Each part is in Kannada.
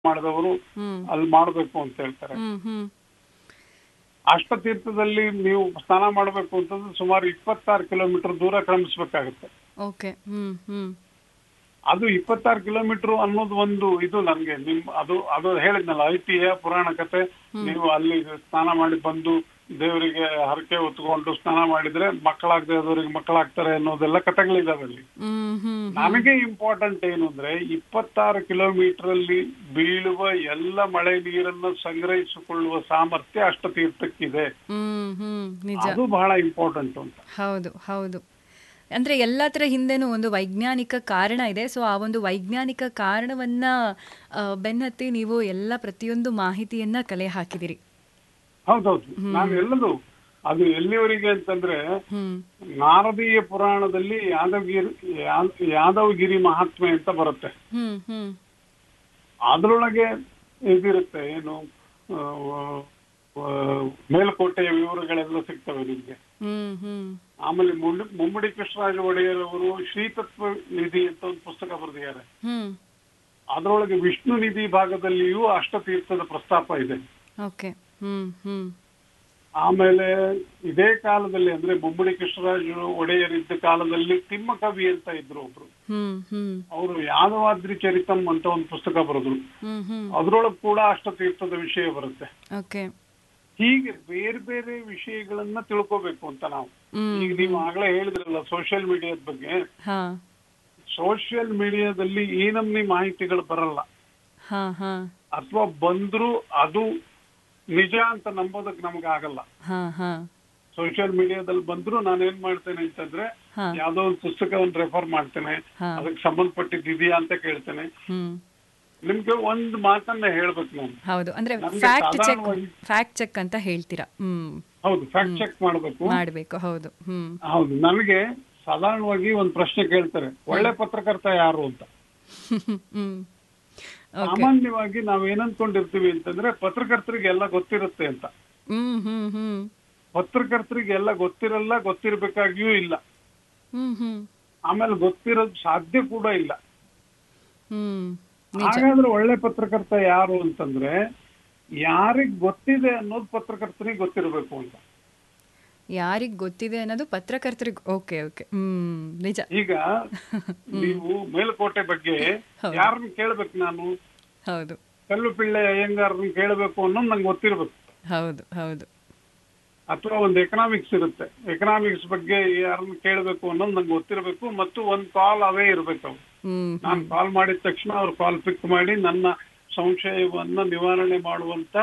ಮಾಡಿದವರು ಅಲ್ಲಿ ಮಾಡಬೇಕು ಅಂತ ಹೇಳ್ತಾರೆ. ಅಷ್ಟತೀರ್ಥದಲ್ಲಿ ನೀವು ಸ್ನಾನ ಮಾಡಬೇಕು ಅಂತಂದ್ರೆ ಸುಮಾರು 26 ಕಿಲೋಮೀಟರ್ ದೂರ ಕ್ರಮಿಸ್ಬೇಕಾಗುತ್ತೆ. ಓಕೆ. ಅದು 26 ಕಿಲೋಮೀಟರ್ ಅನ್ನೋದು ಒಂದು ಇದು ನನ್ಗೆ ಅದು ಅದು ಹೇಳಿದ್ನಲ್ಲ, ಐತಿಹ್ಯ ಪುರಾಣ ಕತೆ. ನೀವು ಅಲ್ಲಿ ಸ್ನಾನ ಮಾಡಿ ಬಂದು ದೇವರಿಗೆ ಹರಕೆ ಹೊತ್ಕೊಂಡು ಸ್ನಾನ ಮಾಡಿದ್ರೆ ಮಕ್ಕಳಾಗದೆ ಇದ್ದವರಿಗೆ ಮಕ್ಕಳಾಗ್ತಾರೆ ಅನ್ನೋದೆಲ್ಲ ಕಥೆಗಳಿದಾವೆ ಅಲ್ಲಿ. ನನಗೆ ಇಂಪಾರ್ಟೆಂಟ್ ಏನು ಅಂದ್ರೆ 26 ಕಿಲೋಮೀಟರ್ ಅಲ್ಲಿ ಬೀಳುವ ಎಲ್ಲ ಮಳೆ ನೀರನ್ನು ಸಂಗ್ರಹಿಸಿಕೊಳ್ಳುವ ಸಾಮರ್ಥ್ಯ ಅಷ್ಟತೀರ್ಥಕ್ಕಿದೆ. ಅದು ಬಹಳ ಇಂಪಾರ್ಟೆಂಟ್ ಅಂತ. ಹೌದು ಹೌದು. ಅಂದ್ರೆ ಎಲ್ಲದರ ಹಿಂದೆನೂ ಒಂದು ವೈಜ್ಞಾನಿಕ ಕಾರಣ ಇದೆ. ಸೊ ಆ ಒಂದು ವೈಜ್ಞಾನಿಕ ಕಾರಣವನ್ನ ಬೆನ್ನತ್ತಿ ನೀವು ಎಲ್ಲ ಪ್ರತಿಯೊಂದು ಮಾಹಿತಿಯನ್ನ ಕಲೆ ಹಾಕಿದಿರಿ. ಹೌದೌದು. ನಾನು ಎಲ್ಲದು ಅದು ಎಲ್ಲಿವರೆಗೆ ಅಂತಂದ್ರೆ ನಾರದೀಯ ಪುರಾಣದಲ್ಲಿ ಯಾದವಗಿರಿ ಮಹಾತ್ಮೆ ಅಂತ ಬರುತ್ತೆ. ಅದ್ರೊಳಗೆ ಇದಿರುತ್ತೆ, ಏನು ಮೇಲ್ಕೋಟೆಯ ವಿವರಗಳೆಲ್ಲ ಸಿಗ್ತವೆ ನಿಮ್ಗೆ. ಆಮೇಲೆ ಮುಮ್ಮಡಿ ಕೃಷ್ಣರಾಜ ಒಡೆಯರ್ ಅವರು ಶ್ರೀತತ್ವ ನಿಧಿ ಅಂತ ಒಂದು ಪುಸ್ತಕ ಬರೆದಿದ್ದಾರೆ. ಅದರೊಳಗೆ ವಿಷ್ಣು ನಿಧಿ ಭಾಗದಲ್ಲಿಯೂ ಅಷ್ಟತೀರ್ಥದ ಪ್ರಸ್ತಾಪ ಇದೆ. ಆಮೇಲೆ ಇದೇ ಕಾಲದಲ್ಲಿ ಅಂದ್ರೆ ಮುಮ್ಮಡಿ ಕೃಷ್ಣರಾಜ ಒಡೆಯರ್ ಇದ್ದ ಕಾಲದಲ್ಲಿ ತಿಮ್ಮಕವಿ ಅಂತ ಇದ್ರು ಒಬ್ರು. ಅವರು ಯಾದವಾದ್ರಿ ಚರಿತಂ ಅಂತ ಒಂದು ಪುಸ್ತಕ ಬರೆದ್ರು. ಅದ್ರೊಳಗೆ ಕೂಡ ಅಷ್ಟತೀರ್ಥದ ವಿಷಯ ಬರುತ್ತೆ. ಹೀಗೆ ಬೇರೆ ಬೇರೆ ವಿಷಯಗಳನ್ನ ತಿಳ್ಕೋಬೇಕು ಅಂತ ನಾವು. ಈಗ ನೀವು ಆಗ್ಲೇ ಹೇಳಿದ್ರಲ್ಲ ಸೋಷಿಯಲ್ ಮೀಡಿಯಾದ ಬಗ್ಗೆ. ಸೋಷಿಯಲ್ ಮೀಡಿಯಾದಲ್ಲಿ ಈ ನಮ್ನಿ ಮಾಹಿತಿಗಳು ಬರಲ್ಲ, ಅಥವಾ ಬಂದ್ರು ಅದು ನಿಜ ಅಂತ ನಂಬೋದಕ್ಕೆ ನಮ್ಗೆ ಆಗಲ್ಲ. ಸೋಷಿಯಲ್ ಮೀಡಿಯಾದಲ್ಲಿ ಬಂದ್ರು ನಾನೇನ್ ಮಾಡ್ತೇನೆ ಅಂತಂದ್ರೆ ಯಾವ್ದೋ ಒಂದು ಪುಸ್ತಕವನ್ನು ರೆಫರ್ ಮಾಡ್ತೇನೆ, ಅದಕ್ಕೆ ಸಂಬಂಧಪಟ್ಟಿದ್ದಿದೆಯಾ ಅಂತ ಕೇಳ್ತೇನೆ. ನಿಮ್ಗೆ ಒಂದು ಮಾತನ್ನ ಹೇಳ್ಬೇಕು ನಾನು. ಹೌದು, ಅಂದ್ರೆ ಫ್ಯಾಕ್ಟ್ ಚೆಕ್ ಅಂತ ಹೇಳ್ತೀರಾ? ಹೌದು, ಫ್ಯಾಕ್ಟ್ ಚೆಕ್ ಮಾಡ್ಬೇಕು. ಹೌದು. ನನಗೆ ಸಾಧಾರಣವಾಗಿ ಒಂದು ಪ್ರಶ್ನೆ ಕೇಳ್ತಾರೆ, ಒಳ್ಳೆ ಪತ್ರಕರ್ತ ಯಾರು ಅಂತ. ಸಾಮಾನ್ಯವಾಗಿ ನಾವ್ ಏನಂದ್ಕೊಂಡಿರ್ತೀವಿ ಅಂತಂದ್ರೆ ಪತ್ರಕರ್ತರಿಗೆ ಎಲ್ಲ ಗೊತ್ತಿರುತ್ತೆ ಅಂತ. ಪತ್ರಕರ್ತರಿಗೆ ಎಲ್ಲ ಗೊತ್ತಿರಲ್ಲ, ಗೊತ್ತಿರ್ಬೇಕಾಗಿಯೂ ಇಲ್ಲ. ಆಮೇಲೆ ಗೊತ್ತಿರೋದು ಸಾಧ್ಯ ಕೂಡ ಇಲ್ಲ. ಹಾಗಾದ್ರೆ ಒಳ್ಳೆ ಪತ್ರಕರ್ತ ಯಾರು ಅಂತಂದ್ರೆ ಯಾರಿಗ್ ಗೊತ್ತಿದೆ ಅನ್ನೋದು ಪತ್ರಕರ್ತರಿಗೆ ಗೊತ್ತಿರಬೇಕು ಅಂತ. ಯಾರಿಗ್ ಗೊತ್ತಿದೆ ಅನ್ನೋದು ಪತ್ರಕರ್ತರಿಗೆ. ಓಕೆ ಓಕೆ, ನಿಜ. ಈಗ ನೀವು ಮೇಲುಕೋಟೆ ಬಗ್ಗೆ ಯಾರನ್ನ ಕೇಳ್ಬೇಕು ನಾನು? ಹೌದು. ಕಲ್ಲುಪಿಳ್ಳೆ ಅಯ್ಯಂಗಾರನ್ನ ಕೇಳಬೇಕು ಅನ್ನೋದು ನಂಗೆ ಗೊತ್ತಿರ್ಬೇಕು. ಹೌದು ಹೌದು. ಅಥವಾ ಒಂದು ಎಕನಾಮಿಕ್ಸ್ ಇರುತ್ತೆ, ಎಕನಾಮಿಕ್ಸ್ ಬಗ್ಗೆ ಯಾರನ್ನ ಕೇಳಬೇಕು ಅನ್ನೋದು ನಂಗೆ ಗೊತ್ತಿರಬೇಕು. ಮತ್ತು ಒಂದು ಕಾಲ್ ಅವೇ ಇರ್ಬೇಕು. ಅವು ನಾನು ಕಾಲ್ ಮಾಡಿದ ತಕ್ಷಣ ಅವ್ರು ಕಾಲ್ ಪಿಕ್ ಮಾಡಿ ನನ್ನ ಸಂಶಯವನ್ನ ನಿವಾರಣೆ ಮಾಡುವಂತ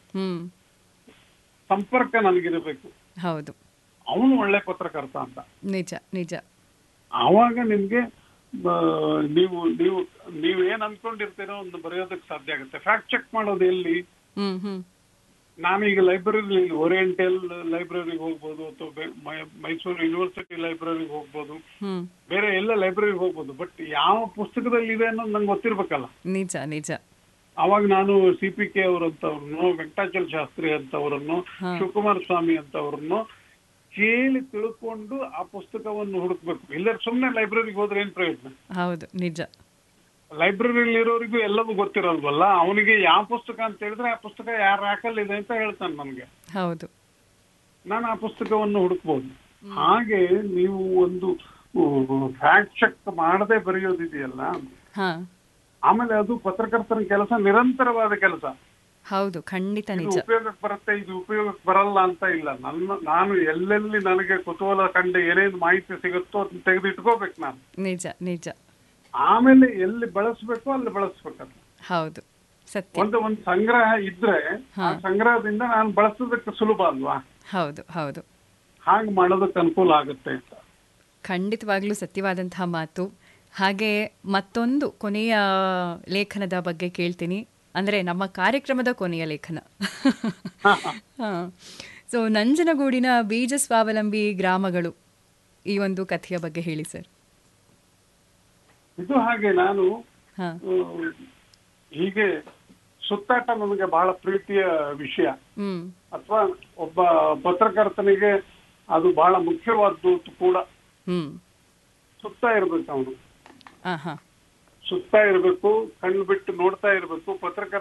ಸಂಪರ್ಕ ನನಗಿರಬೇಕು. ಹೌದು, ಅವನು ಒಳ್ಳೆ ಪತ್ರಕರ್ತ ಅಂತ. ನಿಜ ನಿಜ. ಆವಾಗ ನಿಮ್ಗೆ ನೀವು ನೀವು ನೀವು ಏನ್ ಅನ್ಕೊಂಡಿರ್ತೀರೋ ಒಂದು ಬರೆಯೋದಕ್ಕೆ ಸಾಧ್ಯ ಆಗುತ್ತೆ. ಫ್ಯಾಕ್ಟ್ ಚೆಕ್ ಮಾಡೋದು ಎಲ್ಲಿ? ನಾನೀಗ ಲೈಬ್ರರಿ, ಓರಿಯೆಂಟಲ್ ಲೈಬ್ರರಿಗೆ ಹೋಗ್ಬೋದು, ಅಥವಾ ಮೈಸೂರು ಯೂನಿವರ್ಸಿಟಿ ಲೈಬ್ರರಿಗೆ ಹೋಗ್ಬೋದು, ಬೇರೆ ಎಲ್ಲ ಲೈಬ್ರರಿಗೆ ಹೋಗ್ಬೋದು. ಬಟ್ ಯಾವ ಪುಸ್ತಕದಲ್ಲಿ ಇದೆ ಅನ್ನೋದು ನಂಗೆ ಗೊತ್ತಿರ್ಬೇಕಲ್ಲ. ನಿಜ ನಿಜ. ಅವಾಗ ನಾನು CPK ಅವರಂತವ್ರನ್ನು, ವೆಂಕಟಾಚಲ ಶಾಸ್ತ್ರಿ ಅಂತವ್ರನ್ನು, ಶಿವಕುಮಾರ ಸ್ವಾಮಿ ಅಂತವ್ರನ್ನು ಕೇಳಿ ತಿಳ್ಕೊಂಡು ಆ ಪುಸ್ತಕವನ್ನು ಹುಡುಕ್ಬೇಕು. ಇಲ್ಲ ಸುಮ್ನೆ ಲೈಬ್ರರಿಗೆ ಹೋದ್ರೆ ಏನ್ ಪ್ರಯೋಜನ? ಹೌದು, ನಿಜ. ಲೈಬ್ರರಿಲಿ ಇರೋರಿಗೂ ಎಲ್ಲವೂ ಗೊತ್ತಿರಲ್ವಲ್ಲ. ಅವನಿಗೆ ಯಾವ ಪುಸ್ತಕ ಅಂತ ಹೇಳಿದ್ರೆ ಆ ಪುಸ್ತಕ ಯಾರ ರ್ಯಾಕಲ್ಲಿದೆ ಅಂತ ಹೇಳ್ತಾನೆ ನನ್ಗೆ. ಹೌದು, ನಾನು ಆ ಪುಸ್ತಕವನ್ನು ಹುಡುಕ್ಬೋದು. ಹಾಗೆ ನೀವು ಒಂದು ಫ್ಯಾಕ್ಟ್ ಚೆಕ್ ಮಾಡದೆ ಬರೆಯೋದಿದೆಯಲ್ಲ, ಆಮೇಲೆ ಅದು ಪತ್ರಕರ್ತರ ಕೆಲಸ, ನಿರಂತರವಾದ ಕೆಲಸ. ಹೌದು, ಖಂಡಿತ ನಿಜ. ಉಪಯೋಗಕ್ಕೆ ಬರುತ್ತೆ, ಇದು ಉಪಯೋಗಕ್ಕೆ ಬರಲ್ಲ ಅಂತ ಇಲ್ಲ. ನಾನು ಎಲ್ಲೆಲ್ಲಿ ನನಗೆ ಕುತೂಹಲ ಕಂಡು ಏನೇನು ಮಾಹಿತಿ ಸಿಗುತ್ತೋ ಅದನ್ನ ತೆಗೆದಿಟ್ಕೋಬೇಕು ನಾನು. ನಿಜ ನಿಜ. ಆಮೇಲೆ ಎಲ್ಲಿ ಬಳಸ್ಬೇಕು ಅಲ್ಲಿ ಬಳಸ್ಬೇಕಲ್ಲ. ಹೌದು, ಸತ್ಯ. ಒಂದು ಸಂಗ್ರಹ ಇದ್ರೆ ಆ ಸಂಗ್ರಹದಿಂದ ನಾನು ಬಳಸೋದಕ್ಕೆ ಸುಲಭ ಅಲ್ವಾ? ಹೌದು ಹೌದು. ಹಾಗೆ ಮಾಡೋದಕ್ಕೆ ಅನುಕೂಲ ಆಗುತ್ತೆ ಅಂತ. ಖಂಡಿತವಾಗ್ಲೂ ಸತ್ಯವಾದಂತಹ ಮಾತು. ಹಾಗೆ ಮತ್ತೊಂದು ಕೊನೆಯ ಲೇಖನದ ಬಗ್ಗೆ ಕೇಳ್ತೀನಿ, ಅಂದರೆ ನಮ್ಮ ಕಾರ್ಯಕ್ರಮದ ಕೊನೆಯ ಲೇಖನ. ಸೊ ನಂಜನಗೂಡಿನ ಬೀಜ ಸ್ವಾವಲಂಬಿ ಗ್ರಾಮಗಳು, ಈ ಒಂದು ಕಥೆಯ ಬಗ್ಗೆ ಹೇಳಿ ಸರ್. ಇದು ಹಾಗೆ ನಾನು ಹೀಗೆ ಸುತ್ತಾಟ ನನಗೆ ಬಹಳ ಪ್ರೀತಿಯ ವಿಷಯ. ಅಥವಾ ಒಬ್ಬ ಪತ್ರಕರ್ತನಿಗೆ ಅದು ಬಹಳ ಮುಖ್ಯವಾದ್ದು ಕೂಡ. ಸುತ್ತಾ ಇರ್ಬೇಕು ಅವನು, ಸುತ್ತಾ ಇರ್ಬೇಕು, ಕಣ್ಣು ಬಿಟ್ಟು ನೋಡ್ತಾ ಇರ್ಬೇಕು. ಪತ್ರಕರ್ತ